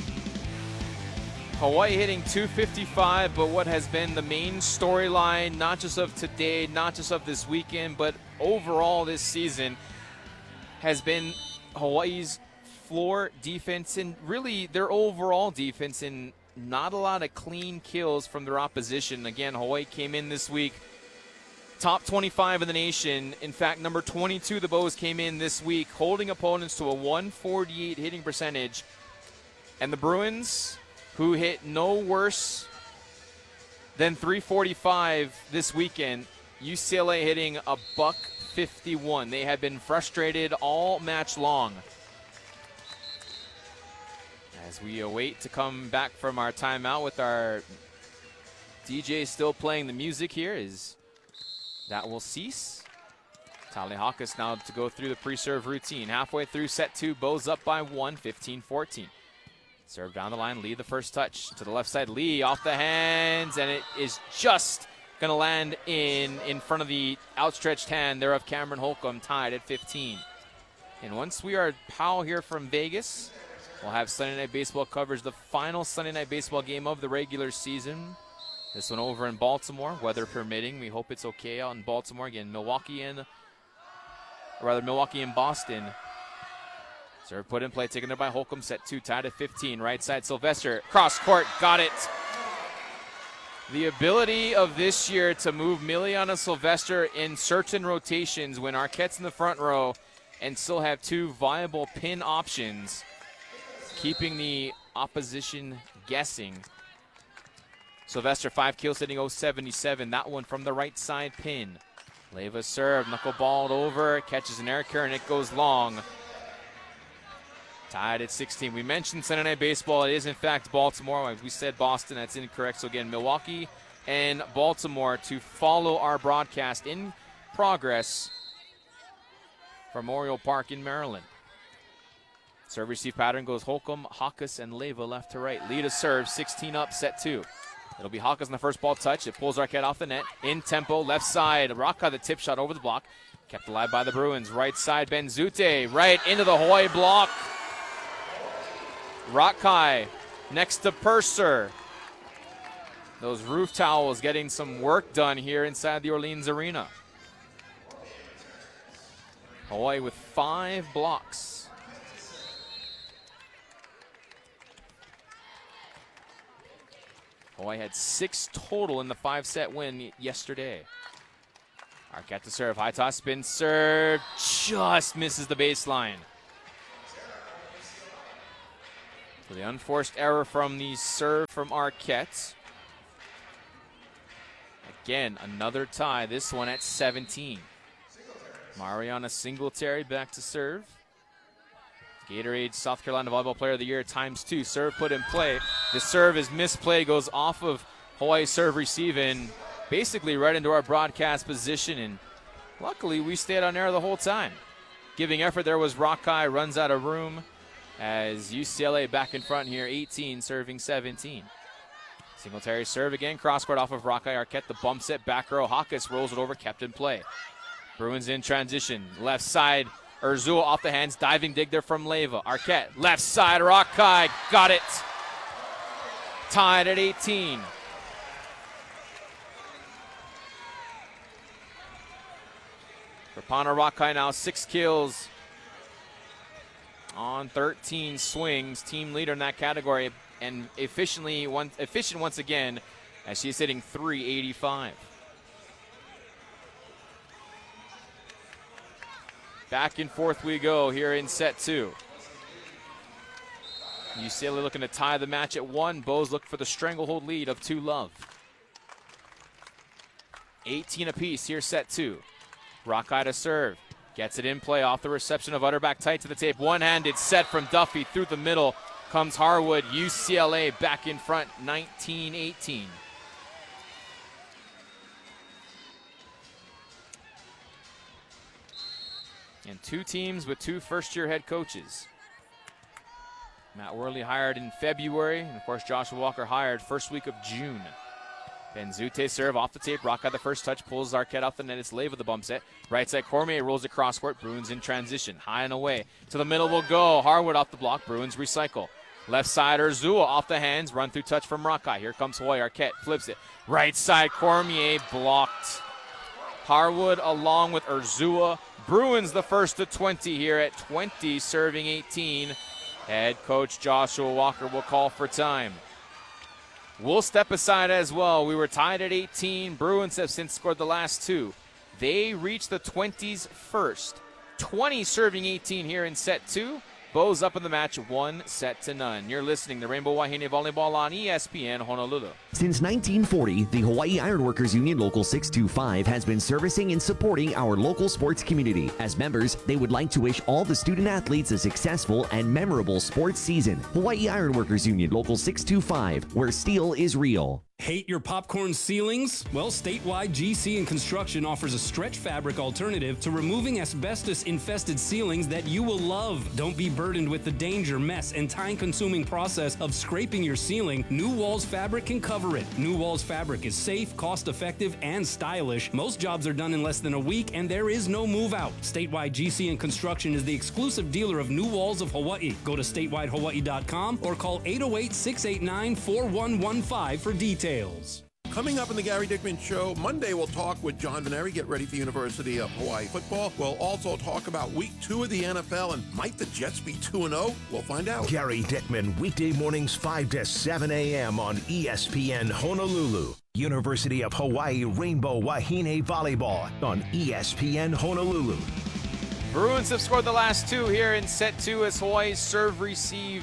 Hawaii hitting .255, but what has been the main storyline, not just of today, not just of this weekend, but overall this season, has been Hawaii's floor defense and really their overall defense, and not a lot of clean kills from their opposition. Again, Hawaii came in this week top 25 in the nation. In fact, number 22, the Bows came in this week, holding opponents to a 148 hitting percentage. And the Bruins, who hit no worse than .345 this weekend, UCLA hitting a .151. They have been frustrated all match long. As we await to come back from our timeout with our DJ still playing the music here, is that will cease. Tali Hawkus now to go through the pre-serve routine. Halfway through set 2, Bows up by 1, 15-14. Serve down the line, Lee the first touch. To the left side, Lee off the hands, and it is just going to land in front of the outstretched hand there of Cameron Holcomb, tied at 15. And once we are POW here from Vegas, we'll have Sunday Night Baseball coverage, the final Sunday Night Baseball game of the regular season. This one over in Baltimore, weather permitting. We hope it's okay out in Baltimore. Again, Milwaukee and Boston. Serve put in play, taken there by Holcomb, set 2, tied at 15. Right side, Sylvester, cross court, got it. The ability of this year to move Miliana Sylvester in certain rotations when Arquette's in the front row and still have 2 viable pin options, keeping the opposition guessing. Sylvester, 5 kills, hitting .077. That one from the right side pin. Leyva serve, knuckleballed over, catches an air carry, and it goes long. Tied at 16. We mentioned Sunday Night Baseball. It is, in fact, Baltimore. We said Boston. That's incorrect. So, again, Milwaukee and Baltimore to follow our broadcast in progress from Memorial Park in Maryland. Serve receive pattern goes Holcomb, Hawkus, and Leyva left to right. Lead a serve, 16 up, set 2. It'll be Hawkus on the first ball touch. It pulls Arquette off the net. In tempo, left side. Raka, the tip shot over the block. Kept alive by the Bruins. Right side, Benzute. Right into the Hawaii block. Rakai next to Purser. Those roof towels getting some work done here inside the Orleans Arena. Hawaii with 5 blocks. Hawaii had 6 total in the 5-set win yesterday. Arquette to serve. High toss, spin serve. Just misses the baseline. So the unforced error from the serve from Arquette. Again, another tie. This one at 17. Mariana Singletary back to serve. Gatorade South Carolina Volleyball Player of the Year ×2. Serve put in play. The serve is misplay, goes off of Hawaii's serve receive and basically right into our broadcast position. And luckily, we stayed on air the whole time. Giving effort there was Rakai, runs out of room as UCLA back in front here, 18 serving 17. Singletary serve again, cross court off of Rakai. Arquette, the bump set, back row. Hawkes rolls it over, kept in play. Bruins in transition. Left side, Urzua off the hands. Diving dig there from Leyva. Arquette, left side, Rakai, got it. Tied at 18. Rapana Rakai now 6 kills on 13 swings. Team leader in that category and efficient once again as she's hitting .385. Back and forth we go here in set 2. UCLA looking to tie the match at 1. Bows look for the stranglehold lead of 2-love. 18 apiece here, set 2. Rakai to serve. Gets it in play off the reception of Utterback tight to the tape. One-handed set from Duffy through the middle. Comes Harwood. UCLA back in front, 19-18. And 2 teams with 2 first-year head coaches. Matt Worley hired in February, and of course Joshua Walker hired first week of June. Benzute serve off the tape. Rakai the first touch, pulls Arquette off the net. It's Leyva the bump set. Right side, Cormier rolls it cross court. Bruins in transition. High and away. To the middle will go. Harwood off the block. Bruins recycle. Left side, Urzua off the hands. Run through touch from Rakai. Here comes Hawaii. Arquette flips it. Right side, Cormier blocked. Harwood along with Urzua. Bruins the first to 20 here at 20, serving 18. Head coach Joshua Walker will call for time. We'll step aside as well. We were tied at 18. Bruins have since scored the last 2. They reached the 20s first. 20 serving 18 here in set 2. Bows up in the match, 1-0. You're listening to Rainbow Wahine Volleyball on ESPN Honolulu. Since 1940, the Hawaii Ironworkers Union Local 625 has been servicing and supporting our local sports community. As members, they would like to wish all the student athletes a successful and memorable sports season. Hawaii Ironworkers Union Local 625, where steel is real. Hate your popcorn ceilings? Well, Statewide GC and Construction offers a stretch fabric alternative to removing asbestos-infested ceilings that you will love. Don't be burdened with the danger, mess, and time-consuming process of scraping your ceiling. New Walls Fabric can cover it. New Walls Fabric is safe, cost-effective, and stylish. Most jobs are done in less than a week, and there is no move-out. Statewide GC and Construction is the exclusive dealer of New Walls of Hawaii. Go to statewidehawaii.com or call 808-689-4115 for details. Coming up in the Gary Dickman Show, Monday we'll talk with John Veneri, get ready for University of Hawaii football. We'll also talk about week 2 of the NFL, and might the Jets be 2-0? We'll find out. Gary Dickman, weekday mornings 5 to 7 a.m. on ESPN Honolulu. University of Hawaii Rainbow Wahine Volleyball on ESPN Honolulu. Bruins have scored the last 2 here in set 2 as Hawaii's serve receive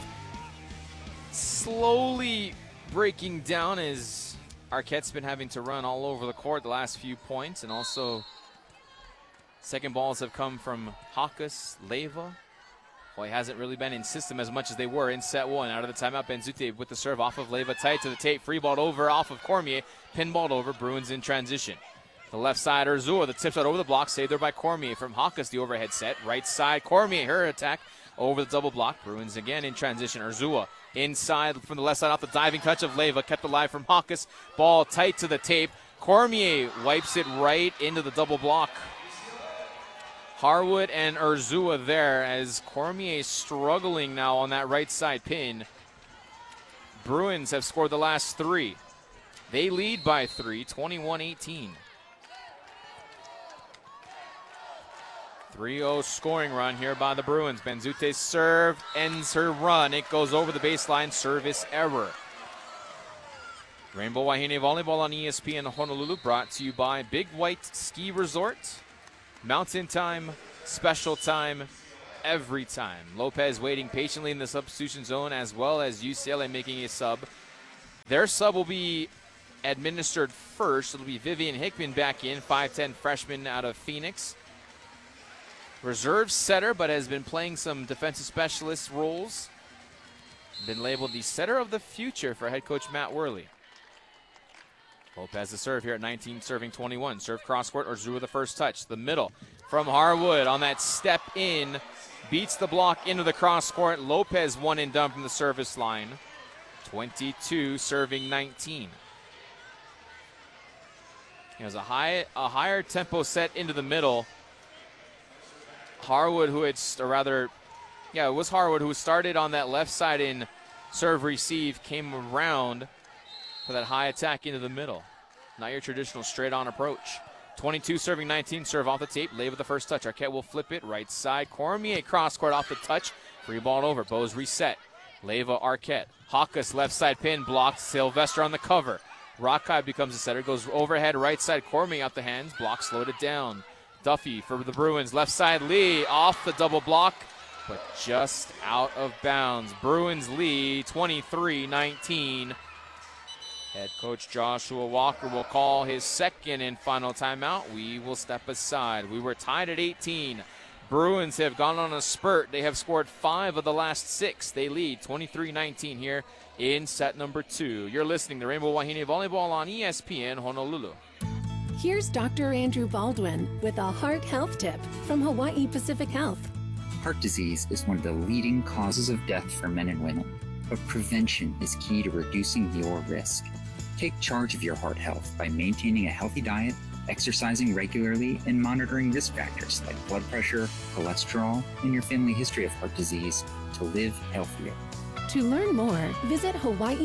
slowly breaking down as Arquette's been having to run all over the court the last few points, and also second balls have come from Hawkes, Leyva. Hawaii hasn't really been in system as much as they were in set 1. Out of the timeout, Benzute with the serve off of Leyva, tight to the tape, free balled over off of Cormier, pinballed over, Bruins in transition. The left side, Urzua, the tip shot over the block, saved there by Cormier. From Hawkes, the overhead set. Right side, Cormier, her attack over the double block. Bruins again in transition. Urzua inside from the left side off the diving touch of Leyva, kept alive from Hawkes. Ball tight to the tape. Cormier wipes it right into the double block. Harwood and Urzua there as Cormier struggling now on that right side pin. Bruins have scored the last 3. They lead by 3, 21-18. 3-0 scoring run here by the Bruins. Benzute's serve ends her run. It goes over the baseline, service error. Rainbow Wahine Volleyball on ESPN Honolulu, brought to you by Big White Ski Resort. Mountain time, special time, every time. Lopez waiting patiently in the substitution zone, as well as UCLA making a sub. Their sub will be administered first. It'll be Vivian Hickman back in, 5'10 freshman out of Phoenix. Reserve setter, but has been playing some defensive specialist roles. Been labeled the setter of the future for head coach Matt Worley. Lopez the serve here at 19, serving 21. Serve cross court, Urzua the first touch. The middle from Harwood on that step in. Beats the block into the cross court. Lopez one and done from the service line. 22, serving 19. It was a higher tempo set into the middle. Harwood, who had, or rather, yeah, it was Harwood who started on that left side in serve receive, came around for that high attack into the middle. Not your traditional straight on approach. 22 serving 19, serve off the tape. Leyva the first touch. Arquette will flip it right side. Cormier cross court off the touch. Free ball over. Bose reset. Leyva, Arquette. Hawkus left side pin blocked. Sylvester on the cover. Rakai becomes a setter. Goes overhead right side. Cormier out the hands. Block slowed it down. Duffy for the Bruins. Left side Lee off the double block, but just out of bounds. Bruins lead 23-19. Head coach Joshua Walker will call his second and final timeout. We will step aside. We were tied at 18. Bruins have gone on a spurt. They have scored 5 of the last 6. They lead 23-19 here in set number 2. You're listening to Rainbow Wahine Volleyball on ESPN Honolulu. Here's Dr. Andrew Baldwin with a heart health tip from Hawaii Pacific Health. Heart disease is one of the leading causes of death for men and women, but prevention is key to reducing your risk. Take charge of your heart health by maintaining a healthy diet, exercising regularly, and monitoring risk factors like blood pressure, cholesterol, and your family history of heart disease to live healthier. To learn more, visit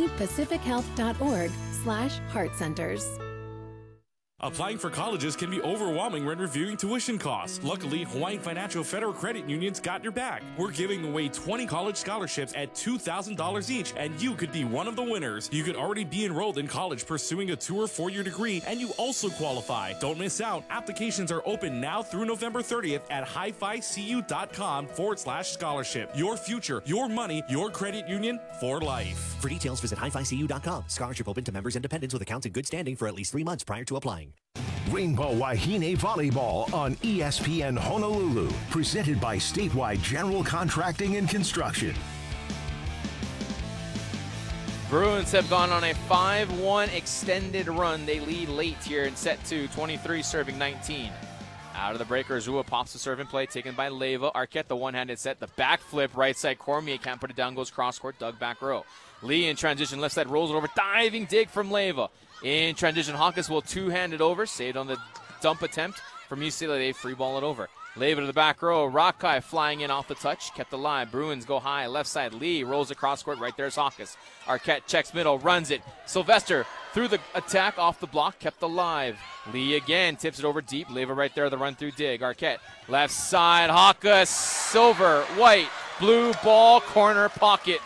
hawaiipacifichealth.org/heart centers. Applying for colleges can be overwhelming when reviewing tuition costs. Luckily, Hawaiian Financial Federal Credit Union's got your back. We're giving away 20 college scholarships at $2,000 each, and you could be one of the winners. You could already be enrolled in college pursuing a 2- or 4-year degree, and you also qualify. Don't miss out. Applications are open now through November 30th at hificu.com/scholarship. Your future, your money, your credit union for life. For details, visit hificu.com. Scholarship open to members and dependents with accounts in good standing for at least 3 months prior to applying. Rainbow Wahine Volleyball on ESPN Honolulu. Presented by Statewide General Contracting and Construction. Bruins have gone on a 5-1 extended run. They lead late here in set 2, 23 serving 19. Out of the breaker, Zua pops the serve and play, taken by Leyva. Arquette, the one-handed set, the backflip, right side. Cormier can't put it down, goes cross-court, dug back row. Lee in transition, left side, rolls it over, diving dig from Leyva. In transition, Hawkus will two-hand it over, saved on the dump attempt from UCLA. They free ball it over. Leyva to the back row. Rakai flying in off the touch, kept alive. Bruins go high, left side. Lee rolls across court, right there's Hawkus. Arquette checks middle, runs it. Sylvester through the attack, off the block, kept alive. Lee again tips it over deep. Leyva right there, the run through dig. Arquette left side, Hawkus, silver, white, blue ball, corner pocket.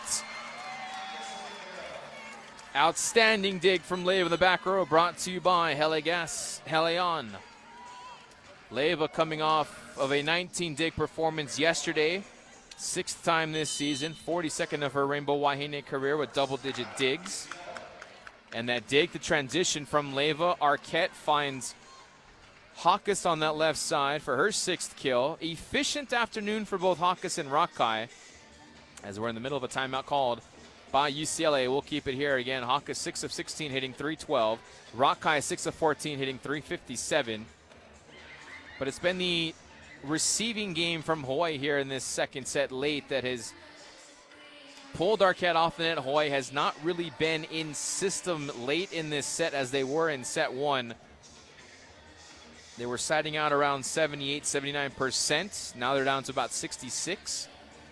Outstanding dig from Leyva in the back row, brought to you by Helion. Leyva coming off of a 19 dig performance yesterday. 6th time this season, 42nd of her Rainbow Wahine career with double-digit digs. And that dig, the transition from Leyva. Arquette finds Hawkus on that left side for her 6th kill. Efficient afternoon for both Hawkus and Rakai, as we're in the middle of a timeout called by UCLA. We'll keep it here again. Hawkus 6 of 16 hitting 312. Rakai 6 of 14 hitting 357. But it's been the receiving game from Hawaii here in this second set late that has pulled Arquette off the net. Hawaii has not really been in system late in this set as they were in set 1. They were siding out around 78, 79%. Now they're down to about 66.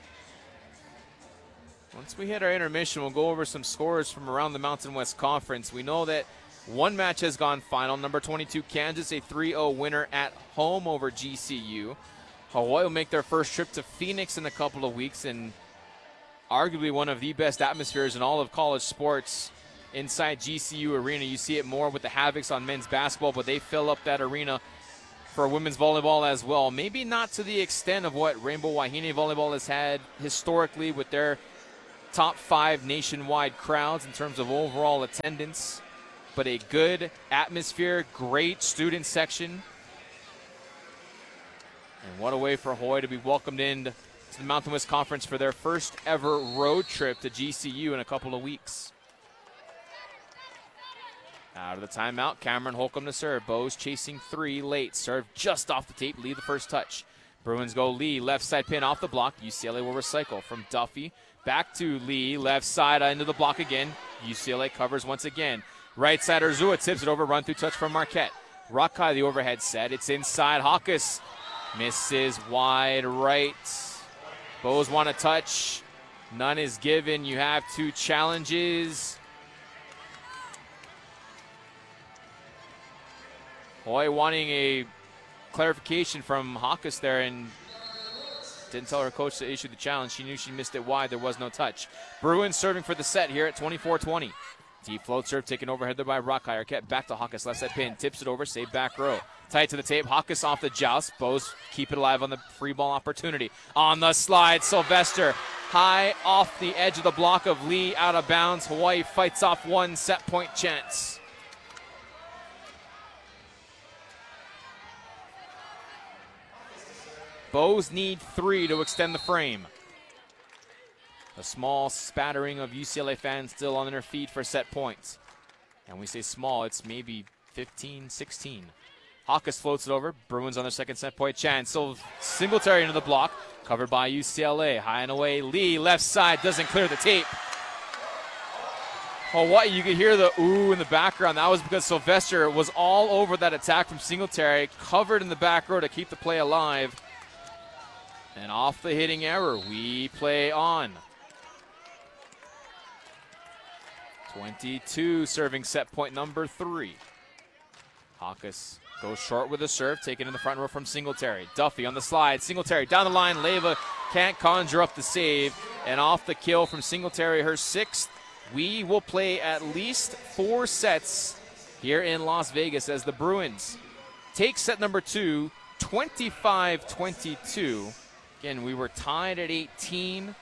Once we hit our intermission, we'll go over some scores from around the Mountain West Conference. We know that one match has gone final. Number 22, Kansas, a 3-0 winner at home over GCU. Hawaii will make their first trip to Phoenix in a couple of weeks, and arguably one of the best atmospheres in all of college sports inside GCU Arena. You see it more with the Havocs on men's basketball, but they fill up that arena for women's volleyball as well. Maybe not to the extent of what Rainbow Wahine Volleyball has had historically with their top 5 nationwide crowds in terms of overall attendance, but a good atmosphere, great student section. And what a way for Hawaii to be welcomed in to the Mountain West Conference for their first ever road trip to GCU in a couple of weeks. Out of the timeout, Cameron Holcomb to serve. Bose chasing 3 late. Serve just off the tape. Lee the first touch. Bruins go Lee. Left side pin off the block. UCLA will recycle from Duffy. Back to Lee. Left side into the block again. UCLA covers once again. Right side Urzua tips it over. Run through touch from Marquette. Rockeye the overhead set. It's inside. Hawkes misses wide right. Bose want a touch. None is given. You have 2 challenges. Hawaii wanting a clarification from Hawkes there, and didn't tell her coach to issue the challenge. She knew she missed it wide. There was no touch. Bruins serving for the set here at 24-20. Deep float serve taken overhead there by Rockeye. Arquette back to Hawkes. Left side pin. Tips it over. Save back row. Tight to the tape. Hawkes off the joust. Bose keep it alive on the free ball opportunity. On the slide, Sylvester high off the edge of the block of Lee, out of bounds. Hawaii fights off 1 set point chance. Bose need 3 to extend the frame. A small spattering of UCLA fans still on their feet for set points. And we say small, it's maybe 15, 16. Hawkes floats it over. Bruins on their second set point chance. So Singletary into the block. Covered by UCLA. High and away. Lee, left side, doesn't clear the tape. Hawaii, you could hear the ooh in the background. That was because Sylvester was all over that attack from Singletary. Covered in the back row to keep the play alive. And off the hitting error, we play on. 22 serving set point number 3. Hawkes goes short with a serve, taken in the front row from Singletary. Duffy on the slide, Singletary down the line. Leyva can't conjure up the save. And off the kill from Singletary, her 6th. We will play at least 4 sets here in Las Vegas as the Bruins take set number 2, 25-22. Again, we were tied at 18.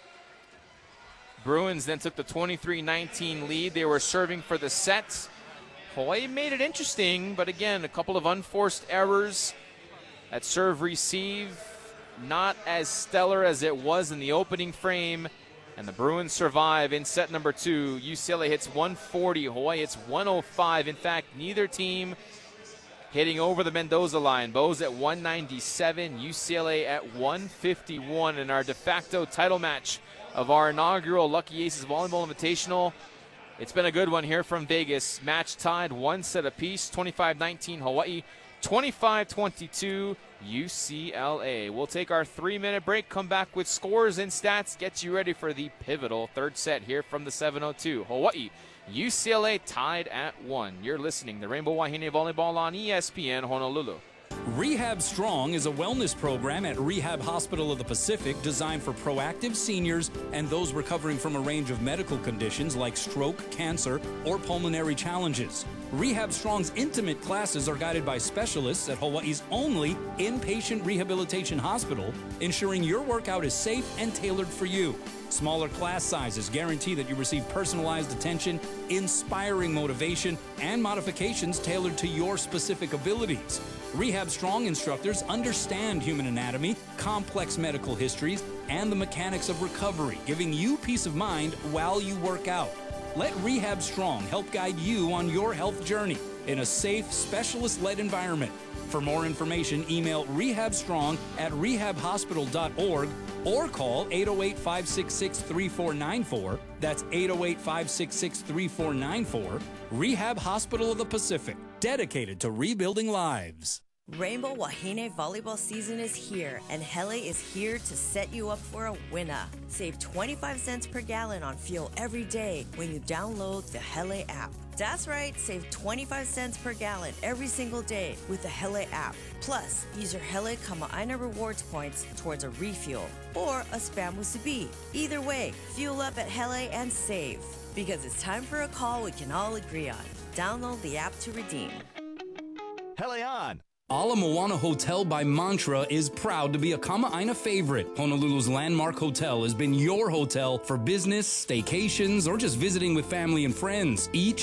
Bruins then took the 23-19 lead. They were serving for the set. Hawaii made it interesting, but again, a couple of unforced errors at serve receive. Not as stellar as it was in the opening frame. And the Bruins survive in set number 2. UCLA hits 140. Hawaii hits 105. In fact, neither team hitting over the Mendoza line. Bose at 197, UCLA at 151 in our de facto title match of our inaugural Lucky Aces Volleyball Invitational. It's been a good one here from Vegas. Match tied, 1 set apiece, 25-19 Hawaii, 25-22 UCLA. We'll take our 3-minute break, come back with scores and stats, get you ready for the pivotal 3rd set here from the 702. Hawaii, UCLA tied at 1. You're listening to Rainbow Wahine Volleyball on ESPN Honolulu. Rehab Strong is a wellness program at Rehab Hospital of the Pacific designed for proactive seniors and those recovering from a range of medical conditions like stroke, cancer, or pulmonary challenges. Rehab Strong's intimate classes are guided by specialists at Hawaii's only inpatient rehabilitation hospital, ensuring your workout is safe and tailored for you. Smaller class sizes guarantee that you receive personalized attention, inspiring motivation, and modifications tailored to your specific abilities. Rehab Strong instructors understand human anatomy, complex medical histories, and the mechanics of recovery, giving you peace of mind while you work out. Let Rehab Strong help guide you on your health journey in a safe, specialist-led environment. For more information, email rehabstrong@rehabhospital.org or call 808-566-3494. That's 808-566-3494. Rehab Hospital of the Pacific, dedicated to rebuilding lives. Rainbow Wahine volleyball season is here, and Hele is here to set you up for a winner. Save 25 cents per gallon on fuel every day when you download the Hele app. That's right, save 25 cents per gallon every single day with the Hele app. Plus, use your Hele Kama'aina rewards points towards a refuel or a spam musubi. Either way, fuel up at Hele and save. Because it's time for a call we can all agree on. Download the app to redeem. Hele on! Ala Moana Hotel by Mantra is proud to be a Kama'aina favorite. Honolulu's landmark hotel has been your hotel for business, staycations, or just visiting with family and friends. Each